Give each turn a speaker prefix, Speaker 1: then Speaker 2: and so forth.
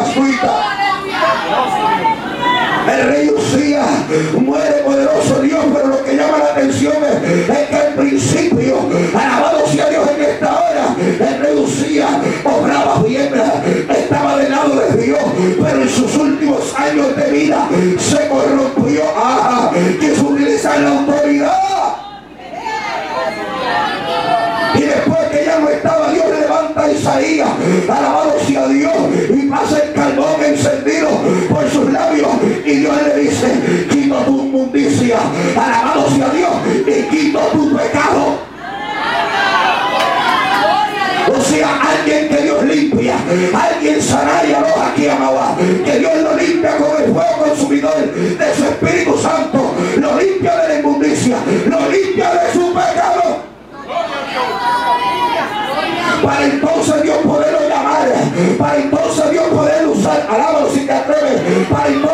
Speaker 1: gratuita. El rey Usías muere, poderoso Dios, pero lo que llama la atención es que al principio, alabado sea Dios en esta hora, el rey Usías obraba bien, estaba del lado de Dios, pero en sus últimos años de vida se corrompió. Quiso utilizar la autoridad. Y después que ya no estaba, Dios levanta a Isaías, alabado sea Dios, y pasa el carbón encendido por sus labios, y Dios le dice: quito tu inmundicia, alabado sea Dios, y quito tu pecado. O sea, alguien que Dios limpia, alguien sanaya los aquí amaba, que Dios lo limpia con el fuego consumidor de su Espíritu Santo, lo limpia de la inmundicia, lo limpia de su pecado. Para entonces Dios poderlo llamar, para entonces Dios poder usar, alábalo si te atreves, para entonces